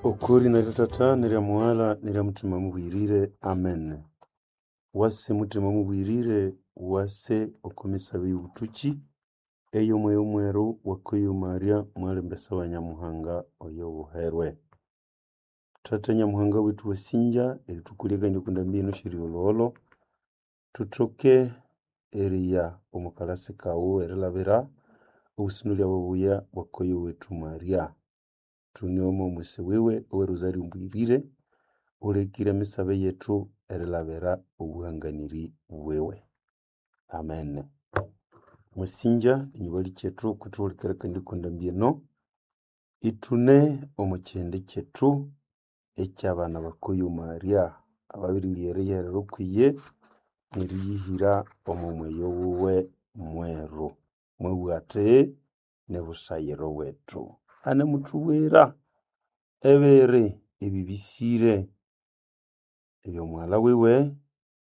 Okuri na tata nirya muhala nirya mutima mubwirire amen. Wase mutima mubwirire wase okomisa bibutuki eyo mweyo mweru wakoyo Maria mwalembesa wa Nyamuhanga oyo buherwe. Tata Nyamuhanga wetu wasinja eritukuliganya kundambino shiri ololo tutoke eriya omukalasi kawu erilabira obusinuli ababuya wakoyo wetu Maria. Tunyomo mwisi wewe owe Rosario mbwirire ulekire misabe yetu erilabira obuhanganiri wewe. Amen. Musinja nyibali chetu kutulikira kandi kundambino itune omukyende chetu ekyabana bakoyo Maria ababiriliere rukwiye niriyihira omumweyo wuwe mweru mwebwate nebusayiro wetu ane mutuwera ebere ebibisire ebyo mwala wewe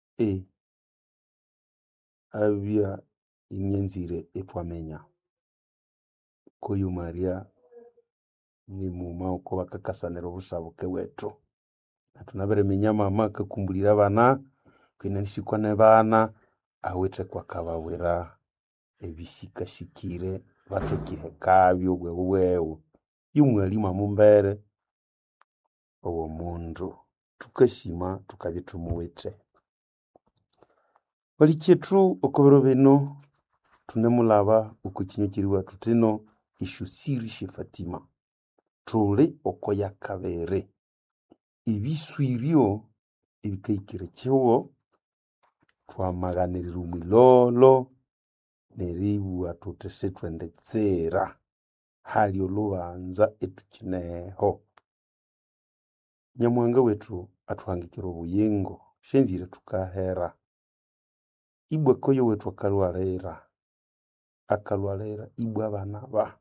abya imyenzire etwamenya koyo Maria ni muma uko bakakasanira obusabuke wetu atunabere menya mama kakumbulira abana kwinanishikwa nebana awete kwa kabawera ebisikashikire batokihekabyo bwewewe yumwalimu amumbere owo mundu tukashima tukabitumuwete bali chetu okobero bino tunemulaba ukukinyikiriwa tutino ishusiri shifatima tuli okoya kabere ibiswiryo ibikaikire chewo twamaganirira umwilolo neribu atutese twendetsera hali olubanza etukineho Nyamuhanga wetu atuhangikira obuyingo shenzire tukahera ibwe koyo wetu akalwalera ibwe abana ba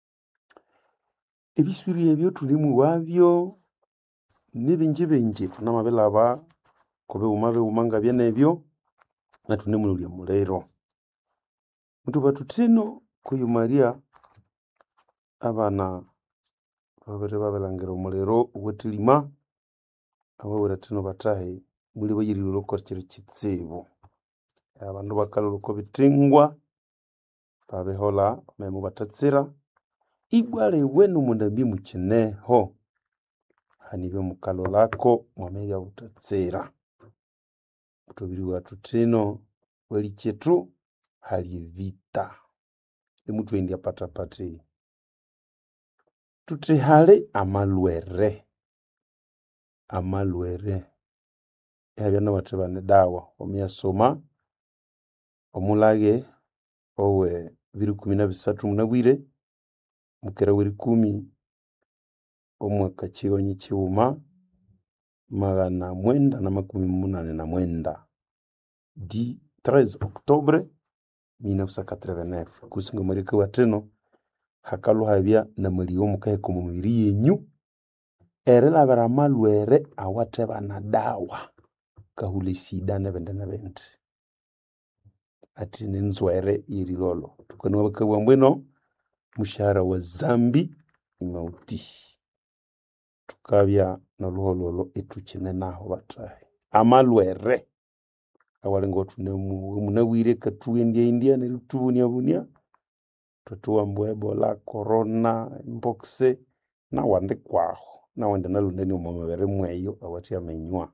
ebiswiri ebyo tulimu wabyo nibinji tunamabelaba kobe umanga byenebyo natunemulya mulero mutuba tutino koyo Maria abana babere babelangira omulero wetilima abawera tino batahe muli bayiriro lokokire kitsibu abandu bakaluluko bitingwa babehola memu batatsira igwale wenu mundambi mukineho hanibyo mukalolako mwamebya butatsira mutubiri watu tino wali chetu hali vita imutwendi apatapati tutihale amalwere yabyana bate bane dawa omyasoma omulage owe 2013 munabwire mukera weri 10 omwaka kigonyi kiuma 989 di 13 Oktobre 1989 kusinga marika wateno hakalu habya na maliyo mukaheko mu mubiri yenyu erilabira amalwere awate bana dawa kahule sida nebende ati nenzwere irilolo tukano bakabwa mbweno mushahara wa zambi imauti tukabya noluhololo etukine naho batahe amalwere awalengo tunemu munawire katuendya neritubunya tutuwa Ebola corona mpox na wande kwaho na wande nalundeni omumabere mweyo awati amenywa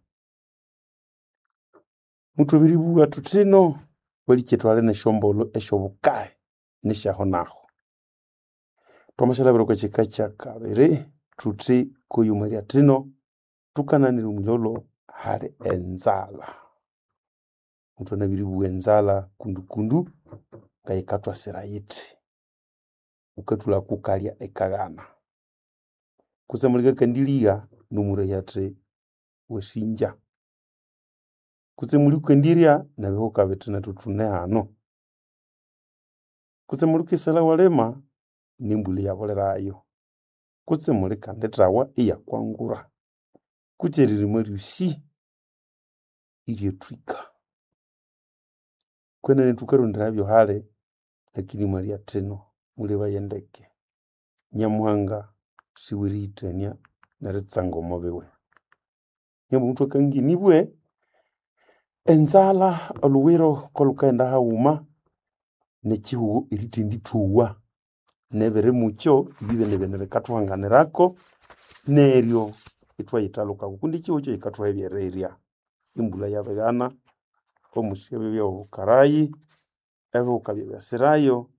mutubiri buwa tutino wali kyetwale neshombolo eshobukae nishaho naho twamashalabira kwa chika cha kabere tuti koyo Maria tino tukananira umulolo hali enzala mutonabiri buwenzala kundukundu kayikatwa sirayiti ukatula kukalya ekagana kusemulika kandiliga numure yate wesinja kusemulika kandiria nabeho kabetena tutune hano kusemulika sala walema nimbuli yabolerayo kusemulika ndetawa iya kwangura kucheriri mwerusi iliyo twika kwene tukarundira byo hale lakini Maria teno muli bayendeke Nyamuhanga siwiritenia neritsanga omubiwe nyambu omuntu akanginibwe enzala oluwiro kolukaenda haghuma nekihugo erithendithuwa nebiri mukyo ibibene bikathuhanganirako neryo ithwayithalukaku kundi ekihugo kyo kikathuha ebyerirya embulha yabighana omusi ebyebyaghukarayi ebihuka byebyasirayo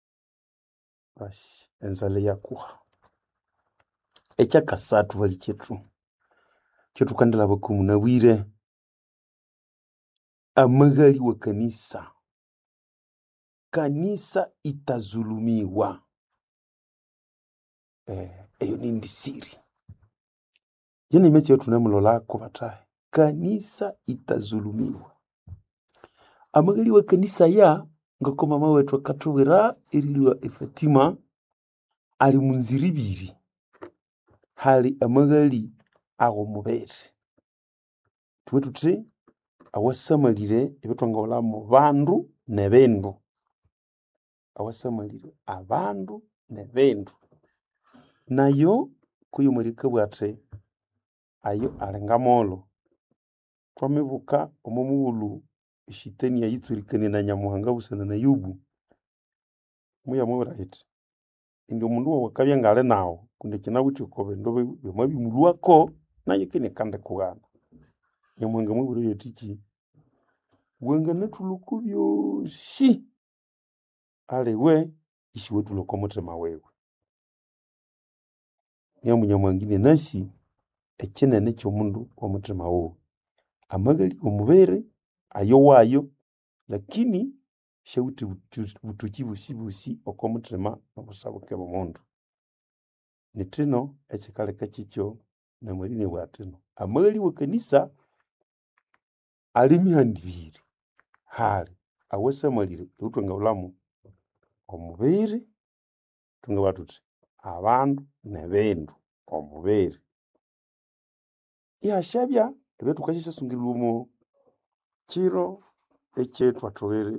basi enzala eyakuha. Ekyakasathu balikethu kyothukandilhabako munabwire amaghali wa kanisa. Kanisa itazulumiwa. Eyo nindisiri yena imesi yathunemulholako bathahi kanisa itazulumiwa. Amaghali wa kanisa ya ngoko mama wethu akathubwira erilwa eFatima ali munzira ibiri. Hali amaghali agh'omubiri thuwe thuthi awasamalire ebithwangawulhamu bandu nebindu. Awasamalire abandu nebindu nayo kuyomwerikabugha athi ayo alingamolo. Thwamibuka omo mughulhu eshitani ayitswirikania na Nyamuhanga busana na Yobu muyamubwira yithi indi omundu wawu akabya ngali naghu kundi ekinawithe oko bindu byamabimulhwako nayo kinikandikughana. Nyamuhanga amubwira yathiki wanganathulha oko byosi aliwe isiwathulha oko muthima wiwe. Ngambu Nyamuhanga inanasi ekinene ky'omundu w'omuthima wiwe. Amaghali w'omubiri ayo wayo lakini syawithe buthoki bosi oko muthima n'obusabuke bw'omundu. Nithino ekikaleka kikyo namwari inabugha athino amaghali wa kanisa ali mihanda ibiri. Hali awasamalire ebithwangawulhamu omubiri thungabugha thuthi abandu nebindu omubiri. Ihasyabya ebyathukasyasyasungirirwa omo kiro ekyithwathoghire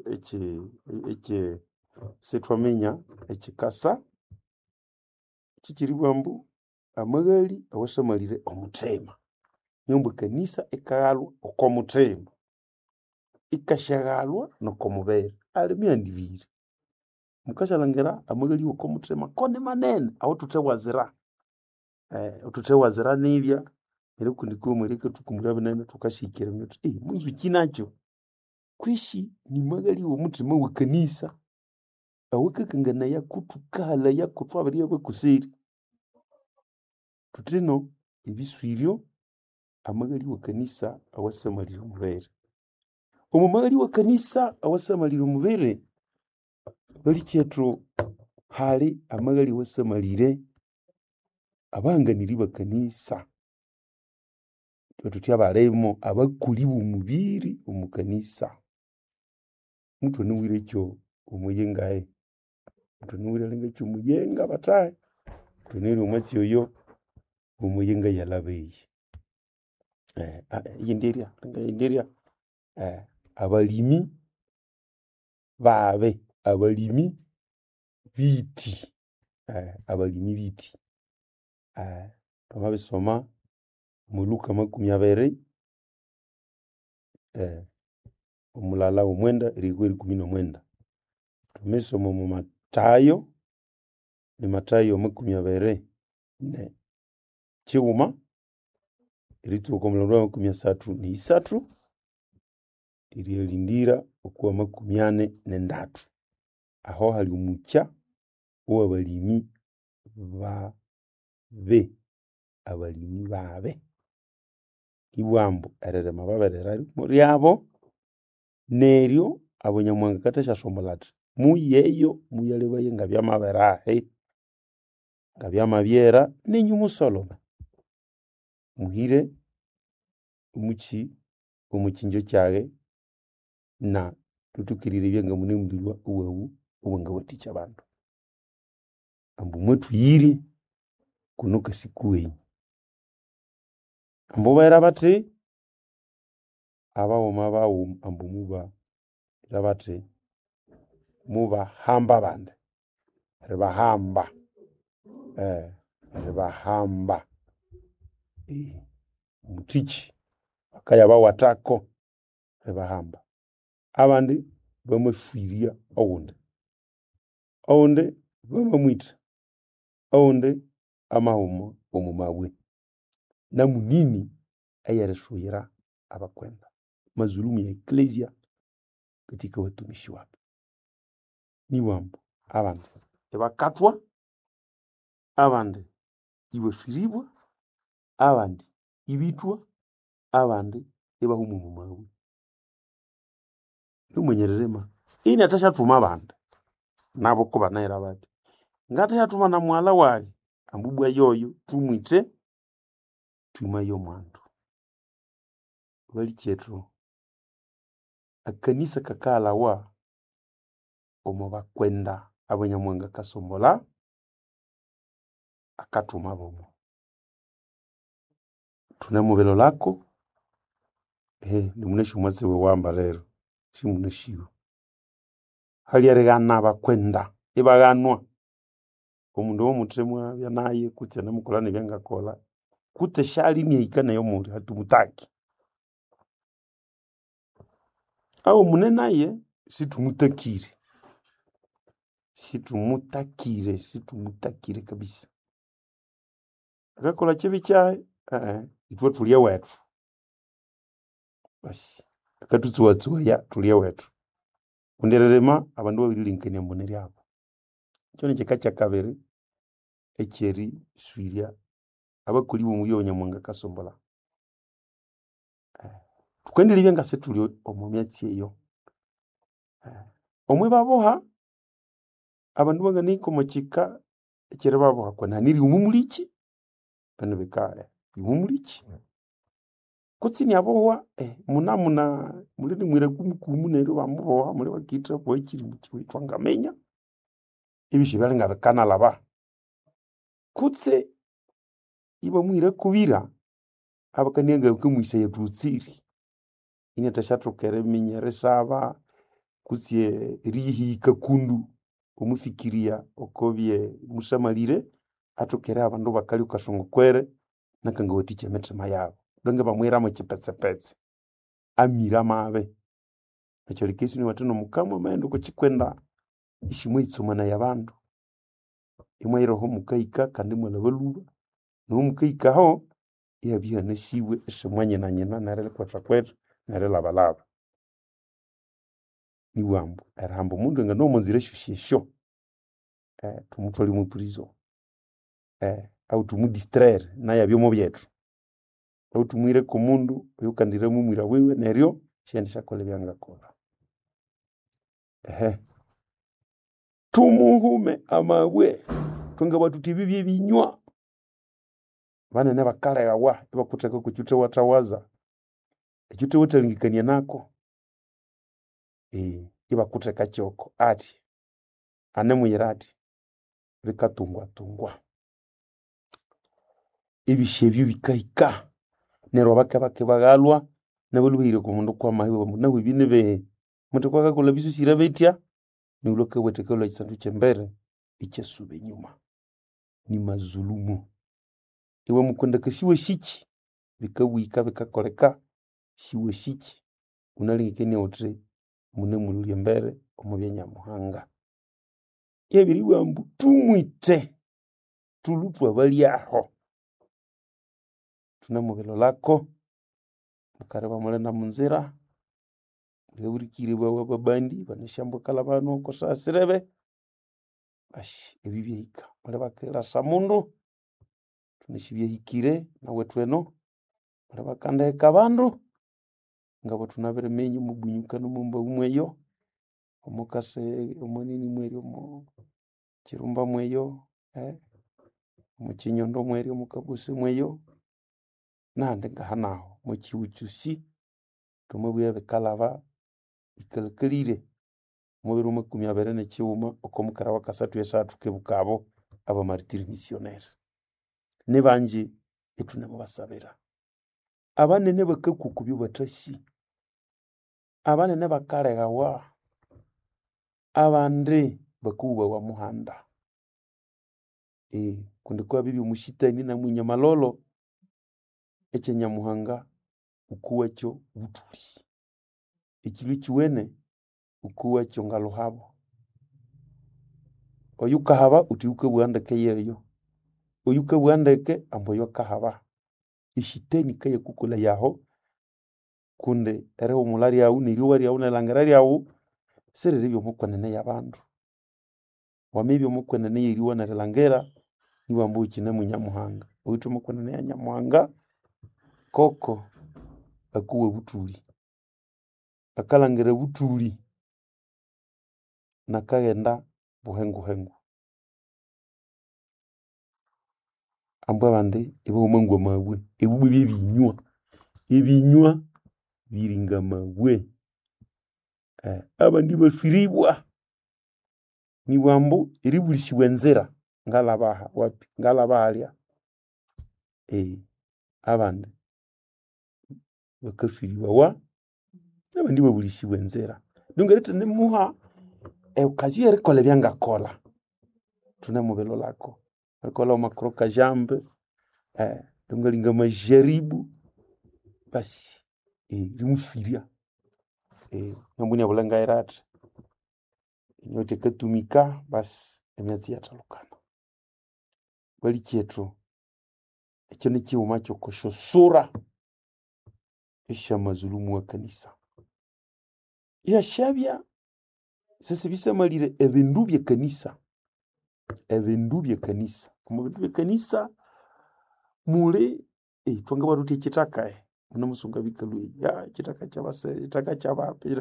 sithwaminya ekikasa kikiribugha ambu amaghali awasamalire omuthima. Ngambu ekanisa ikaghalwa oko muthima ikasyaghalwa n'oko mubiri ali mihanda ibiri. Mukasyalhangira amaghali w'oko muthima koni manene ahu thuthewazira. Thuthewazira nibya neryo kundi kuwomweri akathukumulya binene thukasyahikira thuthi munzwiki nakyo kwishi ni maghali w'omuthima wa kanisa awakakanganayako thukahalayako thwabiribya bakusiri. Thuthino ebiswiryo amaghali wa kanisa awasamalire omubiri. Omu maghali wa kanisa awasamalire omubiri balikethu hali amaghali awasamalire abahanganiri ba kanisa. Thwe thuthi abalimu abakuli b'omubiri omu kanisa. Muthwanamwire ekyo omuyengaye. Muthwanamwire alinga eky'omuyenga bathahi. Thwanamwire omwatsi oyo omuyenga yalhaba eyi. Yenderya abalimi babe abalimi biti. Abalimi biti. Thwamabisoma mu Luka 20 omulhala w'omwenda erihika 19. Thwamisoma mu Matayo ni Matayo 20 kighuma eritsuka oko mulhando wa 33 eryalindira okuwa 43. Aho hali omukya ow'abalimi babe. Abalimi babe ibugha ambu eririma babirira lyabo neryo abo Nyamuhanga akathasyasombolathi athi muyeyo muyalebaye ngabyamabirahi ngabyamabyera nenyũ musolome muhire omukinjo kyaghe na thuthukirire ebya ngamunemulhirwa owawu owangawathikya abandu ambu mwathuyire kuno kasikuwenyu. Ambu baghira bathi abaghuma ambu mubaghira bathi mubahamba abandi ribahamba ribahamba Mutichi bakaya bawatako ebahamba abandi bamafwiria oundi bamamwita oundi amahuma omumabwe namunini ayarisuyira abakwenda mazulumu ya eklesia katika watumishi wake niwambu abandi ibakatwa abandi ibaswiribwa abandi ibitwa abandi ibahuma omumabwe numwenyererema ini atashatuma abandi nabo ko banayira bati ngatashatuma na mwala wali ambubwa yoyo tumwite tumayo mwandu bali chetro akanisa kakalawa omo bakwenda abanyamwanga kasombola akatuma bomo tunamubelo lako nimunesho mwase we wamba lero simuneshiwo hali yarigana bakwenda ibaganwa omundu womutremwa byanaye kutse namukolane byangakola kutse shali ni ikana yo muri hatumutaki au munenaye situmutakire kabisa akakola chibi cyahe itwe tulia wetu basi akatutsuwatsuwa ya tulia wetu undererema abandu babirilinkania mbone lyabo cyone cyakacha kabere echeri swiria abakuli bo muri abanyamwanga kasombola tukendele byenga setulio omumyatsi eyo omwe baboha abandu banganiko machika echere baboha kwa naniri umumulichi bano beka umumulichi kutsini abowa muna mulini mwira kumukumu nero bamuboha muri bakitra kwa ikiri mukiwitwa ngamenya ibishe balenga bekana laba kutse iba mwira kubira abakanianga kumwisa yetutsiri ine tashatrokere minyere saba kutse rihi kakundu umufikiria okobye musamalire atokere abandu bakali ukasongo kwere nakanga watiche metrema yabo donge bamwira mu kipetsepetse amira mabe echolikesi ni watano mukamo maendo ko chikwenda ishimwe itsomana yabandu imwe iroho mukaika kandi mwana baluba no mukaika ho yabya nashiwe eshimwanye na nyina narele kwatra kwetu narele abalaba ni wambu erahambo mundu nga no monzire shushesho tumutwali mu prison au tumudistraire na yabyo mu byetu au tumwire ku mundu yukandire mu mwira wewe neryo shendisha kole byangakola tumuhume amabwe tunga batutibi byebinywa bana ne bakala yawa bakuteka kuchute watawaza echute wotalingikania nako ibakuteka choko ati ane muyirati bikatungwa ibishebyo bikaika nero bake bagalwa nabalubire ku mundu kwa mahiwe nawe binebe mutakwa kola bisu sirabetia ni uloke wetekelo isantu chembere ichesube nyuma ni mazulumu iwe mukunda kashiwe shichi bikawika bikakoleka shiwe shichi unalingikene otre mune mululi mbere omubyenya muhanga yebiriwa mbu tumwite tulutwa bali aho tunamubelo lako mukareba mulenda munzira leburikire bwa babandi baneshambo kala bano ko sasirebe bashi ebibyika muleba kera samundu tunishibye nawe tweno muleba kanda kabandu ngabo tunabere menyu mubunyuka no mumba umweyo omukase omonini mwerio mo kirumba mweyo mukinyondo mwerio mukabuse mweyo nande ngahanaho mukiwuchusi tumubye bekalaba ikalkalire mubiri makumi abere ne kiwuma okomukara wakasatu yesatu kebukabo aba martyr missionnaire ne banje etunemo basabira abanene bakakukubyo batashi abanene bakaregawa abande bakuba wa muhanda kundi kwa bibi mushitani na munyamalolo ekyenyamuhanga ukuwekyo butuli. Ekilhu kiwene ukuwekyo ngaluhabo. Oyu kahaba uthi ukabugha ndeke yeyo. Oyu kabugha ndeke ambu oyu akahaba. Eshitani kayakukolha yaho kundi erihumulha lyawu neryowa lyawu nelhangira lyawu siriribya omukwenene y'abandu. Wamabya omukwenene y'eryowa nerilhangira iwamba wukinemu Nyamuhanga. Owithe omukwenene ya Nyamuhanga koko akuwa butuli. Akalhangira butuli nakaghenda buhenguhengu. Ambu abandi ibawamangwa amabwe. Ebibwe by'ebinywa. Ebinywa biringa amabwe. Abandi baswiribwa. Nibwa ambu eribulhisibwa enzira ngalhabaha wapi? Ngalhaba halya. Abandi bakaswiribwawa, abandi ibabulhisibwa enzira. Nunga erithanemuha occasion y'erikolha ebyangakolha. Thunemubilholhako. Erikolha amakuru kajambe, ngalhinga amajaribu, basi rimuswirya. Nambwa inabulha ngayira athi. Iniawithe akatumika, basi emyatsi iyathalhukana. Balikethu, ekyo nikighuma ky'okwasyosurra esyamazulhumu w'ekanisa. Ihasyabya sisibisamalire ebindu by'ekanisa. Ebindu by'ekanisa. Omu bindu by'ekanisa muli thwangabugha thuthi ekithaka munamusunga bikalhwa ekithaka ky'abasere, ekithaka ky'abapi.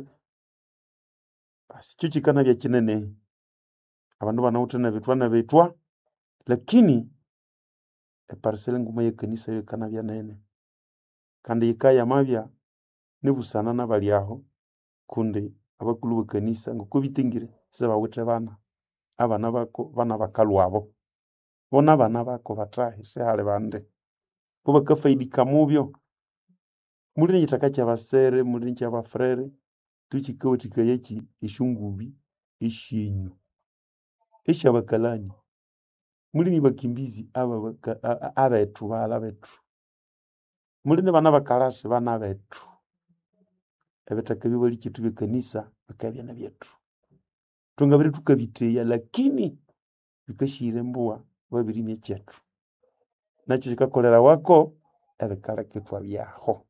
Basi ikyo kikanabya kinene. Abandu banawithe n'ebithwa n'ebithwa, lakini eparisela enguma y'ekanisa yo yikanabya nene. Kandi yikabya yamabya nibusana n'abali aho kundi abakulhu b'ekanisa ngoko bithengire sibawithe bana. Abana bako bana bakalhwabo. Bo n'abana bako bathahi sihali bandi. Bo bakafayidika mubyo. Muli n'ekithaka ky'abasere, muli n'eky'abafurere, tukikawathikayaki esyongubi esyenyu, esyabakalani. Muli n'abakimbizi abethu baghalha bethu. Muli n'abana bakalasi bana bethu. Ebithaka ebyo balikethu by'ekanisa bikabya nibyethu. Thwangabere thukabitheya lakini bikasihira embugha babirimya ekyethu. Nakyo kikakolerawako ebikaleka ithwabyaho.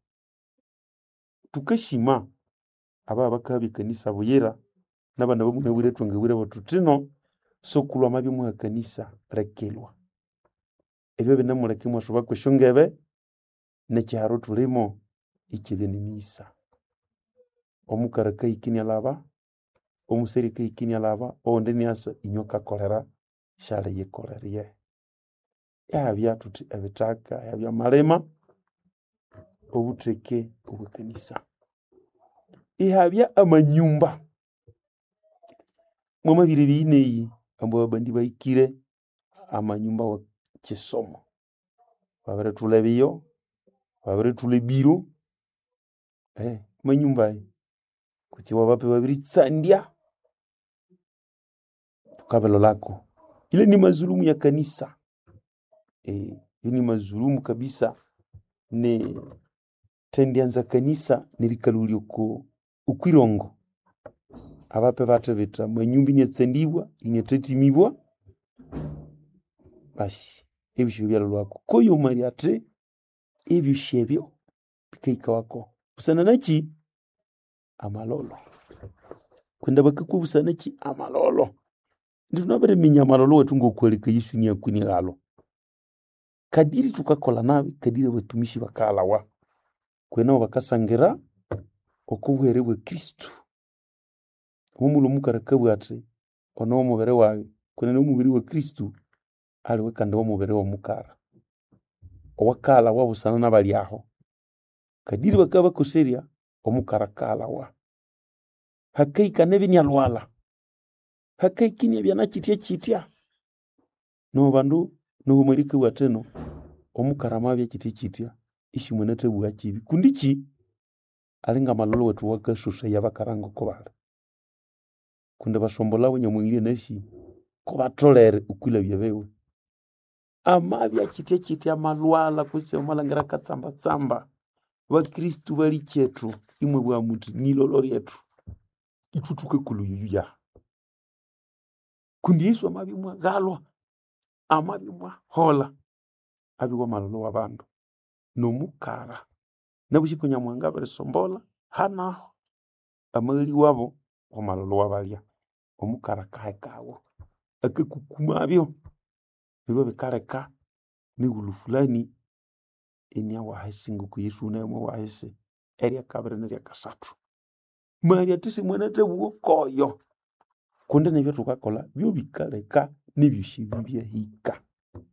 Thukasima ababya bakahabya ekanisa buyira n'abana bamunabwire thwangabwirebo thuthino sokulhu amabya amuha ekanisa lekelhwa. Ebyo binemuleka imwasuba kw'esyongebe n'ekiharo thulimo ikyabya nimiyisa. Omukara akahika inialhaba, omuseri akahika inialhaba, oghundi iniasa inywe akakolera syali yikolerye. Ihabya thuthi ebithaka, ihabya amalima, obutheke obw'ekanisa. Ihabya amanyumba. Mwamabire ebighina eyi ambu ababandi bahikire amanyumba w'ekisomo. Babirithulha ebiyo, babirithulha ebiro, amanyumba ayi kutsibu abapi babiritsandya. Thukabilholhako. Ile ni mazulhumu ya kanisa. Ni mazulhumu kabisa thendyanza kanisa n'erikalhwa okw'irongo. Abapi bathibitha amanyumba iniatsandibwa, iniathathimibwa, basi ebyo byalholhwako. Koyomali athi ebyo syebyo bikahikawako. Busana naki? Amalholho. Kundi bakakwa busana naki? Amalholho. Thunabiriminya amalholho wethu ng'okwaleka Yesu iniakwa inialhalwa. Kadiri thukakolha nabi, kadiri abatumishi bakaghalhawa. Kwenene nabo bakasangira ok'obuhere bwa Kristu. Omulhi omukara akabugha athi ono w'omubiri waghe, kwenene w'omubiri wa Kristu aliwe kandi w'omubiri w'omukara. Owakaghalhawa busana n'abali aho. Kadiri bakabya bakoserya, omukara akaghalhawa. Hakahika n'ebya inialhwalha. Hakahika iniabya nakithya. No bandu n'omwali akabugha athino omukara amabya kithya isimunathabugha kibi. Kundiki alinga amalholho wethu awakasosaya abakara ngoko bali. Kundi basombolhabu Nyamuhanga anasi ko batholere okwilhabya ebiwe. amabya kitya malwala kwesi amalhangira katsamba bakristu bali kyetu imwe bwa muti nilolo lyetu itutukekulhu yuya kundi Yesu amabya mwagalwa amabya mwahola abiwa malolo w'abandu n'omukara nabushiko Nyamuhanga abirisombola hanaho amaghali wabo w'amalolo w'abalya omukara kahekawo akakukumabyo nibyo bikaleka mighulhu fulani iniawahisi ngoku Yesu naamwawahisi eryakabiri neryakasathu mali athi simwanathabugha koyo kundi nebyo thukakolha byo bikaleka nebyosi bibyahika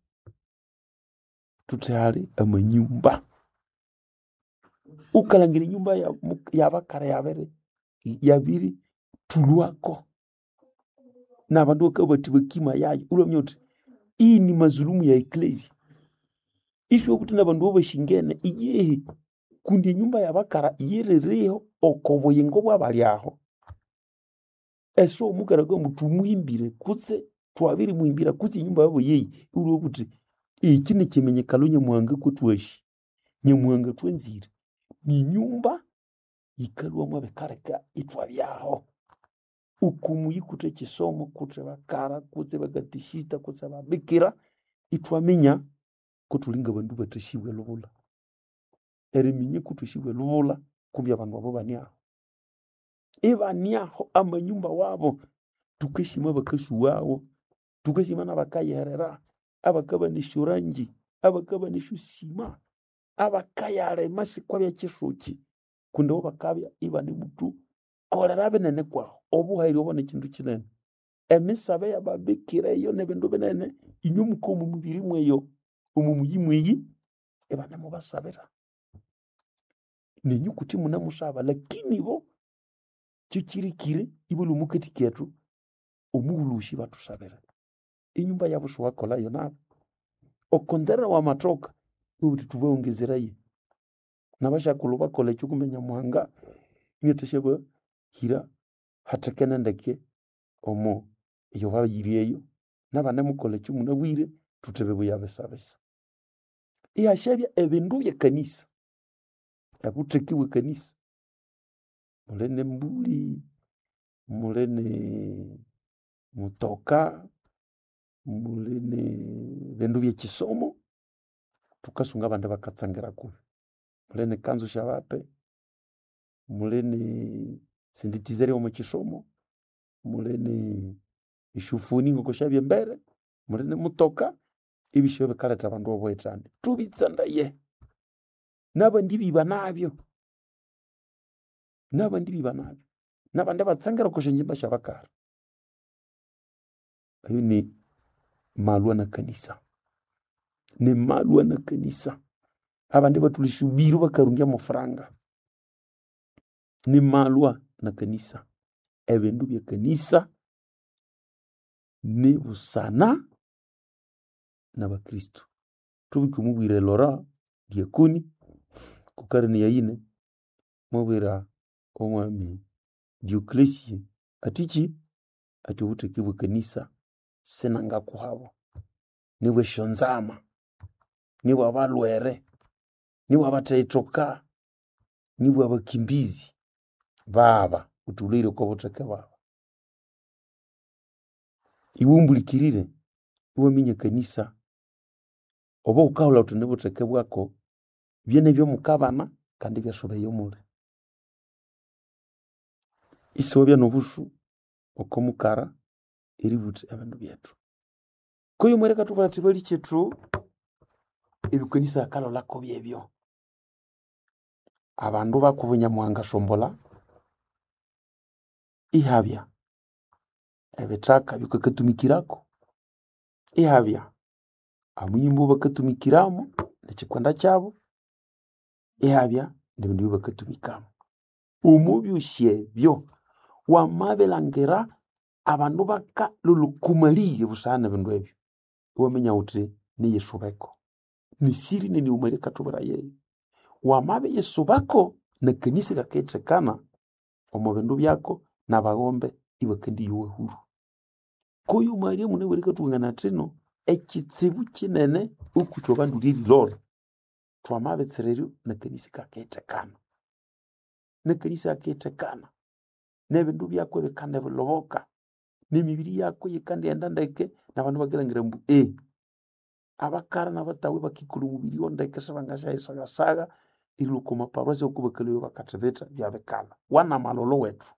thuthi hali amanyumba ukalhangira enyumba y'abakara yabiri thulwako n'abandu bakabugha bathi bakima yayo ulhamya uthi iyi ni mazulumu ya eklesia isyobuthi n'abandu babashingene iyehe kundi enyumba y'abakara yiririho oko buyingo bw'abali aho esi omukara gwamu thumuhimbire kutse twabirimuhimbira kutse enyumba yabo yeyi iwulhwa buthi eki nikimenyekalo Nyamuhanga kotwashi Nyamuhanga twanzire ni nyumba yikalhwamu ebikaleka ithwabyaho ukumuyi kuthe ekisomo kuthe bakara kutse bakatishista kutse babikira ithwaminya kuthulinga abandu bathasibwa lhubulha eriminya kuthasibwa lhubulha kumbi abandu abo baniaho ibaniaho amanyumba wabo thukasima abakasuwawo thukasima n'abakayiherera abakabana esyorangi abakabana esyosima abakayalema sikwabya kisuki kundi abo bakabya ibanemuthukolera binene kwaho obuhaire obo nekindu kinene emisabe y'ababikira eyo n'ebindu binene inywe muka omu mubiri mweyo omu muyi mweyi ibanemubasabira nenyukuthi munamusaba lakini bo kyokirikire ibalhwa omukati kethu omughulhusi bathusabira enyumba yabo siwakolhayo nabo okonderera wamathoka iwubuthi thubawongezeraye n'abashakulhu bakolha ekyo kumbe Nyamuhanga inathashabahira hathekene ndeke omo eyo bayiryeyo n'abanemukolha ekyo munabwire thuthi bibuya bisa ihashabya ebindu by'ekanisa obutheke bw'ekanisa muli n'embulhi muli mutoka muli n'ebindu by'ekisomo thukasunga abandi bakatsangira kubi muli n'ekanzu syabape muli n'esinditizeri omu kisomo muli n'eshufuni ngoko syabya embere muli n'emutoka ebisyo bikaletha abandu obuhithani thubitsandaye n'abandi biba nabyo n'abandi batsangira okwa syonjimba sy'abakara ayo ni malwa na kanisa abandi bathulha esyobiru bakarungya mu furanga ni malwa na kanisa ebindu bya kanisa ni busana n'abakristu thubike omubwire Laurent Diakoni kukarine yayine mubwira omwami Dioclesie atiki ati obutheke bw'ekanisa sinangakuhabo nibwa esyonzama nibwa abalwere nibwa abathayithoka nibwa abakimbizi baba uthulhaire okwa butheke bwabo iwumbulikirire iwaminya kanisa oba wukahulha uthi nibutheke bwako byenebyo mukabana kandi byasubayo muli isiwabya n'obusu oko mukara eributhi ebindu byethu koyo mwereka thukolha athi bali kyethu ebikanisa yakalholhako byebyo abandu bakubu Nyamuhanga sombolha ihabya ebithaka byokakatumikirako ihabya amanyumba bakatumikiramu n'ekikwenda kyabo ihabya n'ebindu byabakatumikamu omu byosi ebyo wamabilhangira abandu bakalholha okumalire busana n'ebindu ebyo iwaminya wuthi niyisubeko nisiri ninighuma erikathubwira yeyo wamabiyisubako n'akanisa kakayithekana omu bindu byako n'abaghombe ibakandiyowa huru koyo mwalya munabwire erikathubwangana athino ekitsibu kinene ukuti abandu lililolo twamabetsereryo nekanisa kaketekana nekanisa yaketekana nebindu byakwe bikande biloboka nemibiri yakwe yikande enda ndeke nabandu bakirangira mbu abakara nabatawe bakikula umubiri ondeke sabangashayisaga iluko maparwasi okubakaliyo bakatibeta byabekala wana malolo wetu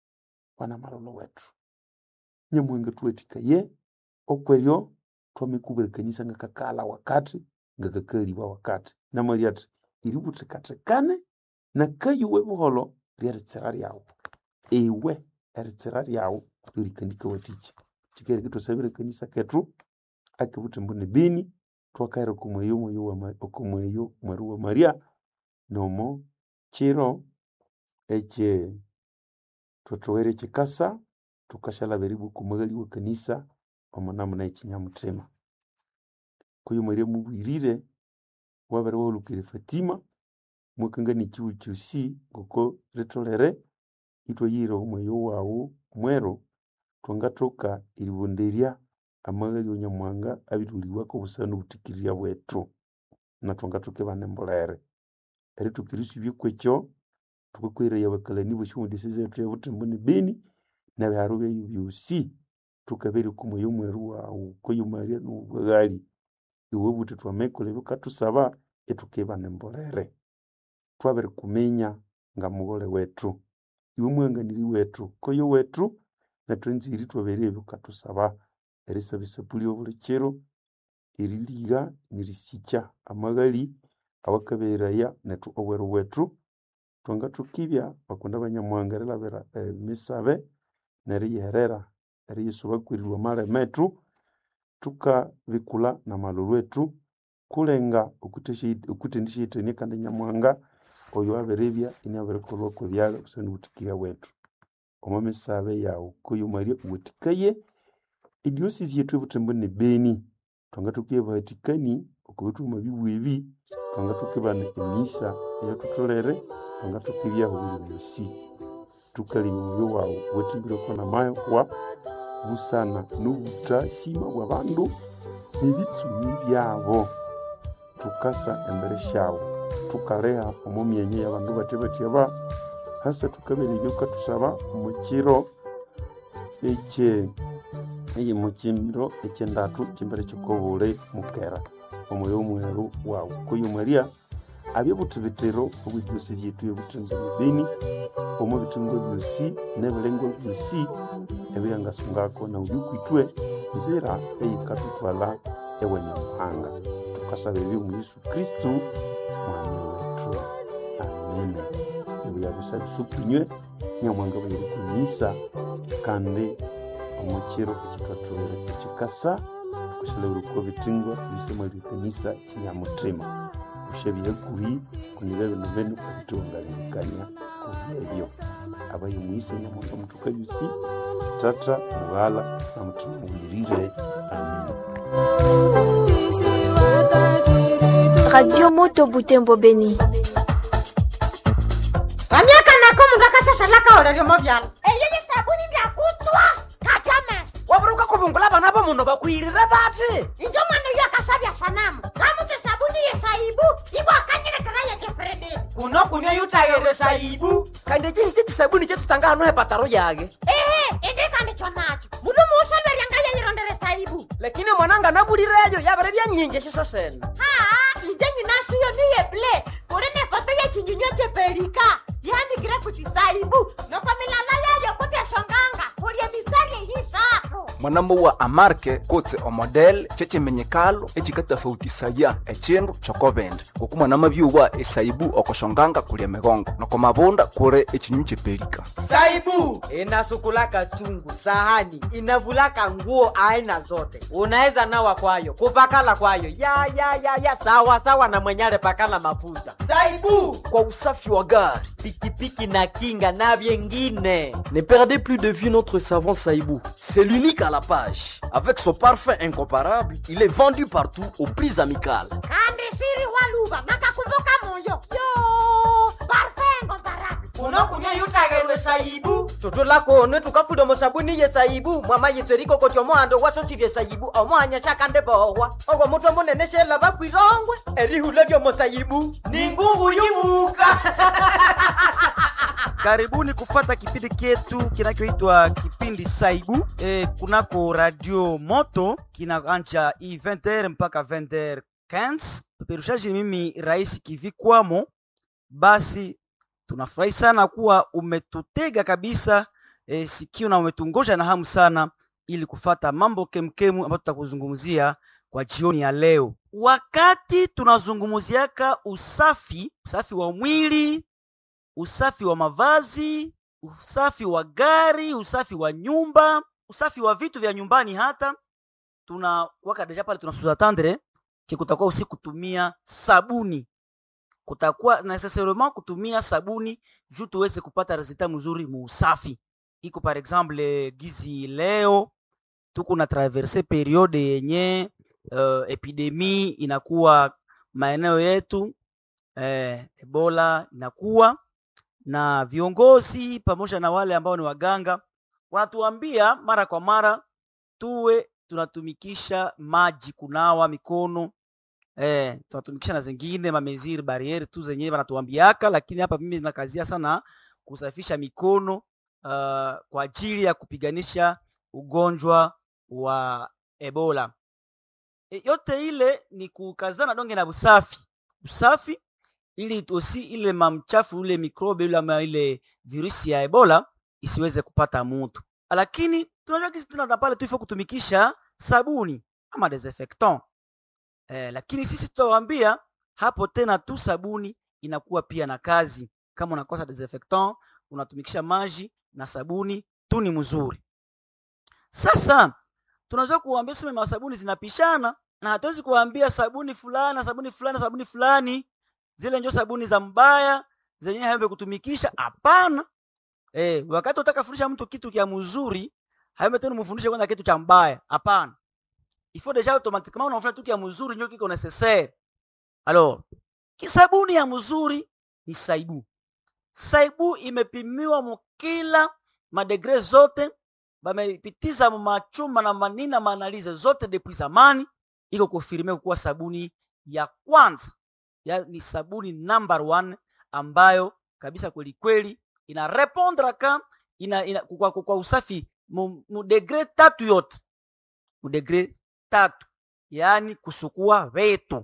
nyamwenge tuwetikaye okweryo twamekubira kanisa ngakakala wakati ngakakaliwa wakati namali ati iributhekathekane nakayuwe buholo lyeritsira lyawu ewe eritsira lyawu lirikanika watiki chikereke tusabire kanisa ketu akibuthi mbune bini twakaira okumweyo mweru wa Maria nomo chiro eche twatowere chikasa tukashala beribu kumagali wa kanisa omunamuna ekinyamuthema kuyo Maria mubwirire wabere walukire Fatima mwekangani chiwu chusi ngoko ritolere itwayire omweyo wawu mwero twangatoka iribonderia amagali onyamwanga abituliwako busana obutikirira bwetu na twangatoke banembolere eri tukirisubye kwekyo tukakwira yabakalani boshimudisi zetu yabutembo beni na byaro byeyo byusi tukabere kumweyo mweru wawu koyo Maria n'ubwagali iwe buti twamekole bikatusaba etukeba nembolere twabere kumenya nga mugole wetu iwe mwanganiri wetu koyo wetu na twenziri twabere bikatusaba erisabisa pulio bulikero iriliga nirisicha amagali awakaberaya netu obwero wetu twanga tukibya bakunda abanyamwanga labera misabe neriherera eriyisuba kwirirwa male metu tukabikula na malulu wetu kulenga ukutendishitene kandi nyamwanga oyo aberebya inaberekolwa ko byaga busana butikira wetu omamisabe yawo kuyo Maria uwetikaye idiosisi yetu ebutembo ne beni twanga tukiba hatikani okubituma bibwebi twanga tukibana emisa yatutolere twanga tukibya hubisi tukali mu wawo wetimbire kona mayo kwa busana nubuta sima bwa bandu nibitsumi byabo tukasa embere shawo tukaleha omumyenye y'abandu batebatiaba hasa tukabere ibyo katusaba umukiro iyi mukimbiro ekyendatu kimbere kikobule mukera omwoyo mweru wawu kuyo Maria abye butubitero obwijusi yetu yebutunze beni omo bitungo byusi nebelengo byusi ebyangasungako na ubikwitwe zera eyikatutwala ewenyamahanga tukasaba ebyo mu Yesu Kristu mwami wetu amen ebyo bisukwinywe nyamwanga bari kunyisa kandi omukiro ekitwatulere ekikasa kushale uruko bitingwa bisema likanisa kinyamutrema ushebiye kubi kunirebe nobenu kutungalirikanya kubyo abaye muise nyamwanga mutuka yusi tata mugala na mutima mwirire amen. Radio Moto Butembo Beni. Kamyaka nako mundu akashashalaka olelyo mobyalo. Eyeye sabuni byakutwa. Katame. Waburuka kubungula bana bo muno bakwirire bati. Injo mwana yakashabya sanamu. Kamuze sabuni yesaibu ibo akanyire kaya Jefredi. Kuno kunya yutagere saibu. Kande chisi sabuni chetu tanga hano hepataro yage. Ende kande chonacho. Mudu mushabe yangaya yirondere saibu. Lakini mwananga nabulireyo yabere byanyinge shiso sene. Injenyi nasiyo niye ble. Kurene foto ya chinyunyo cheperika. Yani kire kuchisaibu. Noko milala yayo kuti shonganga. Kurie mistari yishato. Mwanambo wa amarke kote o model cheche menyekalo echikata fautisaya echindu chokobende. Kuku mwanama byuwa esaibu okoshonganga kulie megongo. Noko mabonda kure echinyunyo cheperika. Saibu inasukulaka chungu, sahani, inavulaka nguo aina zote. Unaeza nawa kwayo, kupakala kwayo. Ya sawa na mwenyale pakala mafuta. Saibu kwa usafi wa gari, pikipiki na kinga na vyengine. Ne perdez plus de vue notre savon Saïbou. C'est l'unique à la page. Avec son parfum incomparable, il est vendu partout aux prix amicales. Kande shiri waluba nakakumbuka moyo. Yo, parfum incomparable. Unokunya yutagerwe Saibu. toto lako ne tukafuda musabuni ye saibu mwama yiteriko koti omuhando wasosirye saibu omuhanya shakande bohwa ogwo mutwe munene shela bakwirongwe erihula lyo musaibu ni ngungu yimuka. Karibuni kufata kipindi ketu kinachoitwa kipindi Saibu kunako Radio Moto kinaanza 20h mpaka 20h15. Peperushaji mimi Rais Kivikwamo. Basi tunafurahi sana kuwa umetutega kabisa sikio na umetungoja na hamu sana ili kufata mambo kemkemu ambayo tutakuzungumzia kwa jioni ya leo. Wakati tunazungumziaka usafi wa mwili, usafi wa mavazi, usafi wa gari, usafi wa nyumba, usafi wa vitu vya nyumbani, hata tunakuwaka deja pale tunasuza tandre kutakuwa usiku kutumia sabuni. Kutakuwa necessairement kutumia sabuni juu tuweze kupata resultat mzuri mu usafi. Iko par exemple gizi leo tuko na traverser periode yenye epidemie inakuwa maeneo yetu, Ebola inakuwa, na viongozi pamoja na wale ambao ni waganga wanatuambia mara kwa mara tuwe tunatumikisha maji kunawa mikono, tunatumikisha na zingine mameziri barriere tu zenyewe wanatuambiaka, lakini hapa mimi nakazia sana kusafisha mikono kwa ajili ya kupiganisha ugonjwa wa Ebola. Yote ile ni kukazana donge na usafi ili osi ile mamchafu ule mikrobe ile virusi ya Ebola isiweze kupata mtu. Lakini tunajua kisi tunapale tu ifo kutumikisha sabuni ama desinfectant. Lakini sisi tutawaambia hapo tena tu sabuni inakuwa pia na kazi. Kama unakosa desinfectant, unatumikisha maji na sabuni tu ni mzuri. Sasa tunaweza kuambia sema sabuni zinapishana, na hatuwezi kuambia sabuni fulani zile ndio sabuni za mbaya zenyewe haembe kutumikisha. Hapana. Wakati unataka kufundisha mtu kitu kia mzuri, haembe tena mfundishe kwanza kitu cha mbaya. Hapana. Il faut déjà automatiquement unafanya kitu kia mzuri ndio kiko necessaire. Alors, kisabuni ya mzuri ni saibu. Saibu imepimiwa mkila madegre zote, bamepitiza machuma na manina maanalize zote depuis zamani, iko confirme kuwa sabuni ya kwanza, ni sabuni number 1 ambayo kabisa kweli kweli ina répondre kwa usafi mu degré 3 yote. Mu degré 3, yani kusukua vetu,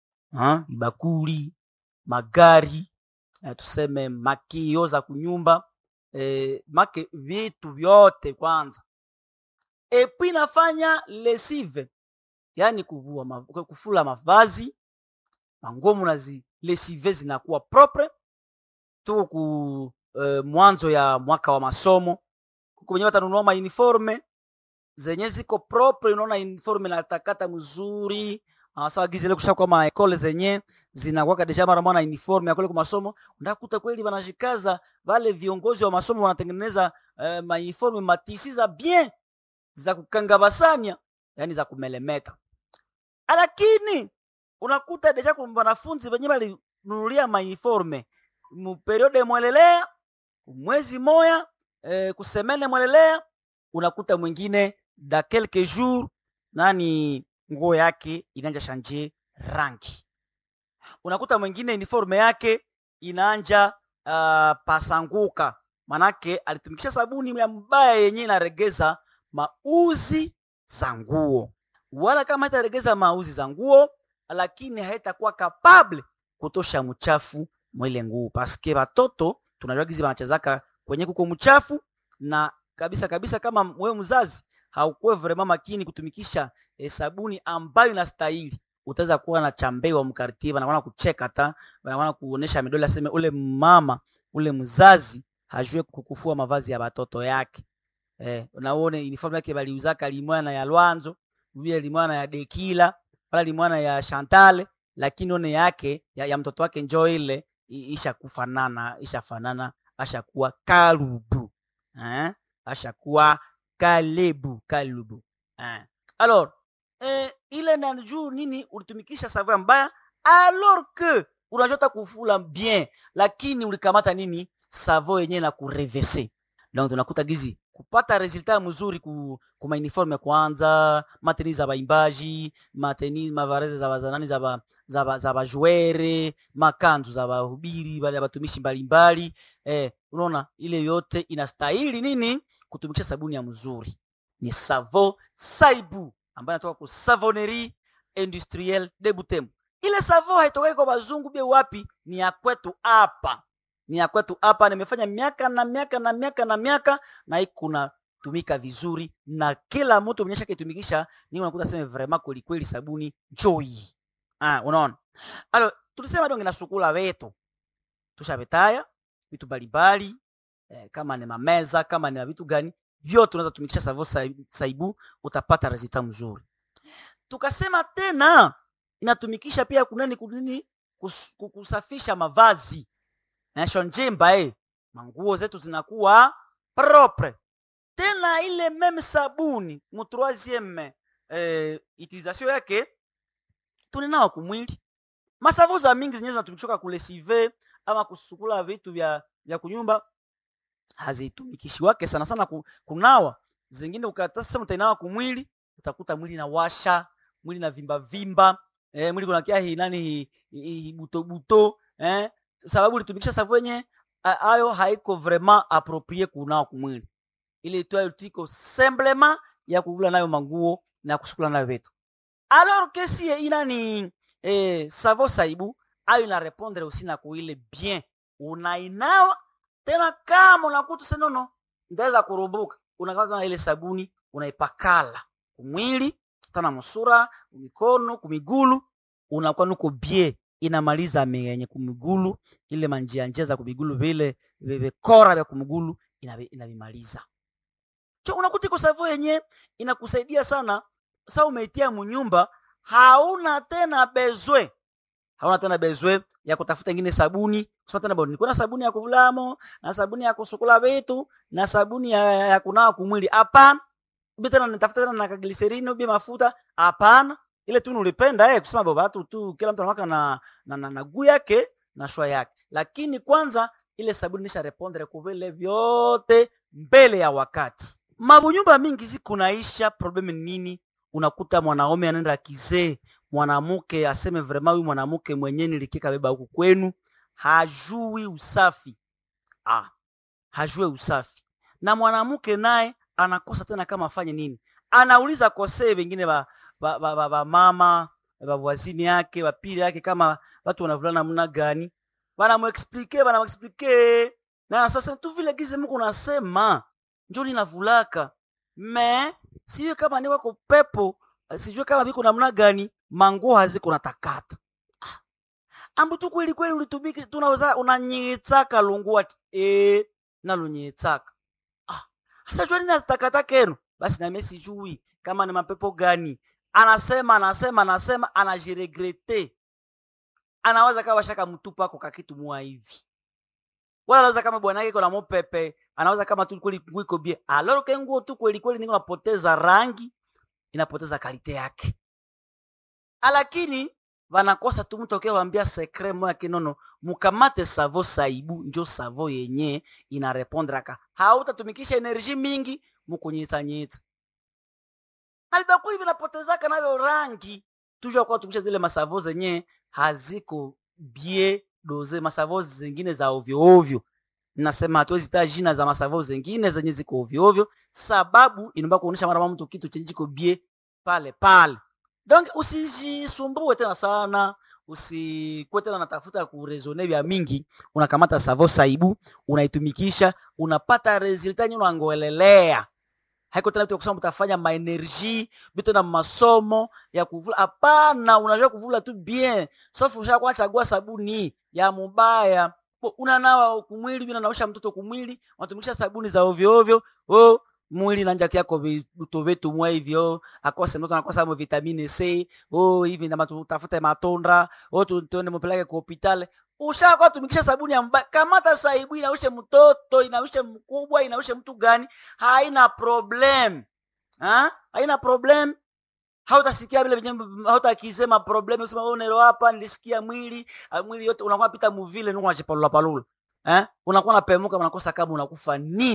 bakuli, magari, tuseme makio za kunyumba, make vitu vyote kwanza. Epi nafanya lesive, yani kufula mavazi, mangomu na lesive zinakuwa propre. Tuko ku mwanzo ya mwaka wa masomo, kwenye watanunua ma uniforme zenye ziko propre, unaona uniforme na takata mzuri. Sawa gizile kushaka kwa ekole zenye zinakuwa deja mara mwana uniforme ya kule kwa masomo, ndakuta kweli wanashikaza wale viongozi wa masomo wanatengeneza ma uniforme matisi za bien za kukangabasanya, yani za kumelemeta. Lakini unakuta deja kwa wanafunzi wenyewe walinunulia ma uniforme mu periode mwelelea mwezi moya, kusemene mwelelea, unakuta mwingine da quelques jours nani nguo yake inaanza changer rangi. Unakuta mwingine uniforme yake inaanza pasanguka, manake alitumikisha sabuni ya mbaya yenyewe inaregeza mauzi za nguo. Wala kama hataregeza mauzi za nguo, lakini haitakuwa capable kutosha mchafu mwile nguo, paske watoto tunajua gizi wanachezaka kwenye kuko mchafu. Na kabisa kama wewe mzazi haukuwe vraiment makini kutumikisha sabuni ambayo inastahili, utaweza kuwa na chambewa mkartiva na wana kucheka hata wana kuonesha midole aseme ule mama ule mzazi hajue kukufua mavazi ya watoto yake. Unaone uniform yake baliuzaka limwana ya Lwanzo, vile limwana ya Dekila, wala limwana ya Chantal, lakini one yake ya mtoto wake njoo ile ishafanana ashakuwa kalubu. Ashakuwa kalubu. Alors, ile na juu nini ulitumikisha savon mbaya, alors que unajota kufula bien, lakini ulikamata nini savon yenyewe na kurevese. Donc tunakuta gizi kupata resultat mzuri ku uniform ya kwanza, mateni za baimbaji, mateni mavareze za bazanani za bajuere, makanzu za bahubiri bale batumishi mbalimbali. Unaona ile yote inastahili nini? Kutumikisha sabuni ya mzuri. Ni Savon Saibu ambayo inatoka ku Savonnerie Industrielle de Butembo. Ile savon haitokei kwa bazungu bie wapi, ni ya kwetu hapa. Ni ya kwetu hapa, nimefanya miaka na miaka na ikuna tumika vizuri na kila mtu mnyesha kitumikisha, ni unakuta sema vraiment kweli sabuni joy. Unaona? Alors, tulisema donge na sukula wetu. Tushabetaya vitu balibali, kama ni mameza, kama ni vitu gani, vyote tunaweza tumikisha Savon Saibu, utapata resultat mzuri. Tukasema tena inatumikisha pia kunini kusafisha mavazi. Na shonjimba manguo zetu zinakuwa propre. Tena ile meme sabuni mu troisième utilisation yake tuninawa kumwili. Masavo za mingi zenyewe zinatumikishwa kulesive ama kusukula vitu vya kunyumba, hazitumikishi wake sana kunawa. Zingine ukatasa mtainawa kumwili, utakuta mwili na washa, mwili na vimba, mwili kuna kia nani buto, sababu litumikisha savon yenye ayo haiko vraiment approprié kunao kumwili. Ile tiko simplement ya kuvula nayo manguo na kusukula nayo vitu. Alors que si inani Savon Saibu ayo ina répondre aussi na kuile bien. Unainawa tena kama unakuta senono ndaweza kurubuka, unakaza na ile sabuni unaipakala kumwili, tana musura, mikono, kumigulu, unakuwa nuko bien. Inamaliza menye kumigulu, ile njia za kumigulu vile kora vya kumigulu inavimaliza. Unakuta iko savon yenye inakusaidia sana. Sasa umeitia munyumba, hauna tena bezwe ya kutafuta ingine sabuni. Kusema tena bwana, kuna sabuni ya kuvulamo na sabuni ya kusukula vitu na sabuni ya kunawa kumwili. Hapana. Ubi tena nitafuta tena na glycerine ubi mafuta. Hapana. Ile tu nulipenda kusema baba tu kila mtu anawaka na guu yake na shwa yake. Lakini kwanza ile sabuni nisha répondre kuvile vyote mbele ya wakati. Mabunyumba mingi zikunaisha, problemi nini? Unakuta mwanaume anaenda kizee, mwanamke aseme vraiment huyu mwanamke mwenyewe nilikika beba huku kwenu hajui usafi. Hajui usafi. Na mwanamke naye anakosa tena kama afanye nini? Anauliza kosee wengine ba mama, ba wazini yake, ba pili yake kama watu wanavulana namna gani. Banamuexplique. Na sasa tu vile gize Mungu unasema njoo ninavulaka. Sio kama ni wako pepo, sijui kama biko namna gani, manguo haziko natakata. Ambu tu kweli ulitumiki tunaweza unanyitsaka lungu ati na lunyitsaka. Sasa jua nini atakata kenu? Basi na mimi sijui kama ni mapepo gani. Anasema anajiregrete. Anawaza kama shaka mtupa ako kakitu mua hivi. Wala anaweza kama bwana yake kuna mopepe, anaweza kama tu kweli iko bie. Alors que nguo tu kweli ningo napoteza rangi, inapoteza kalite yake. Lakini wanakosa tu mtu akiwaambia secret moja kinono, mukamate Savon Saibu njo savon yenye ina répondre aka. Hautatumikisha energy mingi mukunyita. Albakuli vinapoteza kana rangi. Tujua kwa tumikisha zile masavon zenye haziko bien doze, masavon zingine za ovyo. Nasema hatuwezi ta jina za masavon zingine zenye ziko ovyo sababu inaomba kuonesha mara mtu kitu chenye kiko bien pale. Donc usijisumbue tena sana, usikuwe tena natafuta kurezoner vya mingi. Unakamata Savon Saibu, unaitumikisha, unapata resultat nyingi unaangoelelea. Haiko tena kusema utafanya ma energy, bitu na masomo ya kuvula. Hapana, unajua kuvula tu bien. Safu usha kwa chagua sabuni ya mubaya. Unanawa kumwili, unanaosha mtoto kumwili, unatumikisha sabuni za ovyo. Mwili na njaki yako vitu vetu mwa hivyo, akose mtoto anakosa vitamini C, hivi na matutafuta matondra, tuone mpeleke kwa hospitali. Ushaka tumikisha sabuni ya mbaya. Kamata Saibu, inaoshe mtoto, inaoshe mkubwa, inaoshe mtu gani, haina problem. Haina problem. Hautasikia vile vyenye, hautakisema problem, usema onero hapa nilisikia mwili yote unakuwa pita muvile nuko unachipalula. Unakuwa unapemuka, unakosa kama unakufa nini?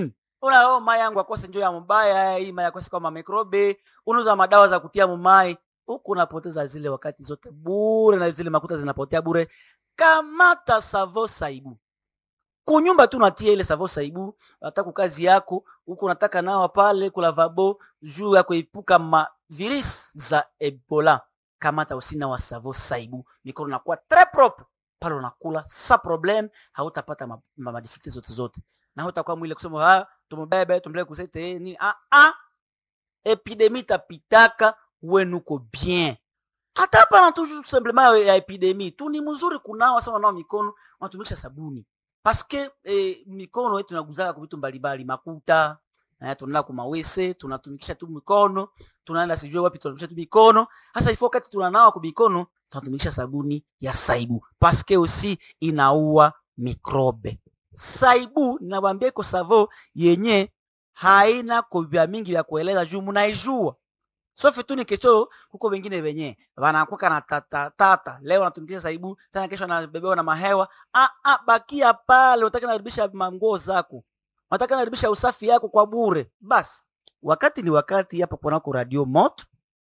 Una mai yangu akose njoo ya mbaya, hii mai akose kama mikrobe, unauza madawa za kutia mumai, huko unapoteza zile wakati zote bure na zile makuta zinapotea bure. Kamata Savo Saibu. Kunyumba tu natia ile Savo Saibu, unataka kazi yako, huko unataka nao pale kula lavabo, juu ya kuepuka ma virus za Ebola. Kamata usina wa Savo Saibu. Mikono inakuwa très propre. Pale unakula sa problem, hautapata ma difficulties zote. Na hautakuwa mwile kusema tumebebe tumbele kusete ni epidemie tapitaka wenuko bien. Hata hapa na toujours simplement ya epidemie tu ni mzuri kunawa sawa nao mikono, unatumikisha sabuni. Parce que mikono yetu inaguzaka kwa vitu mbalimbali, makuta, tunaenda kwa mawese, tunatumikisha tu mikono, tunaenda sijui wapi tunatumikisha tu mikono. Sasa ifo wakati tunanawa kwa mikono, tunatumikisha sabuni ya Saibu. Parce que aussi inaua mikrobe. Saibu ninawaambia iko Savo yenye haina kobia mingi ya kueleza juu mnaijua. Sauf tu ni kesho huko wengine wenye wanakuwa na tata. Leo wanatumikisha Saibu, tena kesho anabebewa na mahewa. Bakia pale, unataka naribisha manguo zako. Unataka naribisha usafi yako kwa bure. Bas, wakati ni wakati hapa kunako Radio Moto.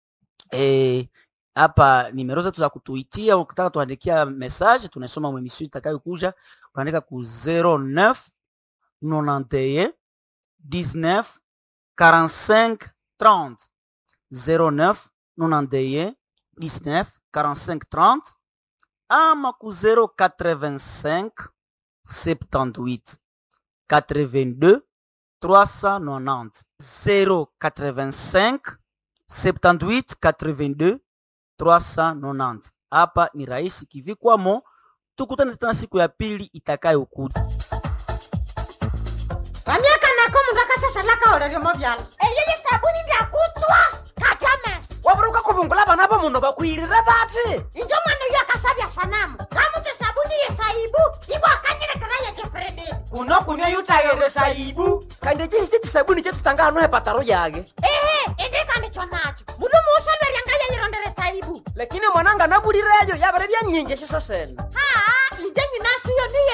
Hapa nimero zetu za kutuitia, ukitaka tuandikia message, tunasoma mwemisho itakayokuja. Unaandika ku 09 91 19 45 30 09 91 19 45 30 ama ku 085 78 82 390 085 78 82 390. Hapa ni rahisi kivikwamo. Tukutane tena siku ya pili itakayokuja. Tamiaka nako mundaka shashalaka orari mobyalo. Eyeye sabuni ndia kutwa. Katame. Waburuka kubungula bana bo muno bakwirira bati. Injo mwana yakashabya sanamu. Kamu te sabuni ye Saibu. Ibo akanyire kana ya Jefredi. Kuno kunya yutagere Saibu. Kande chisi sabuni chetu tanga no hepataro yage. Ende kande chonacho. Mudu mushalwe yangaya yirondere Saibu. Lakini mwananga nabulireyo yabare byanyinge shiso sena. Inje nyinashiyo niye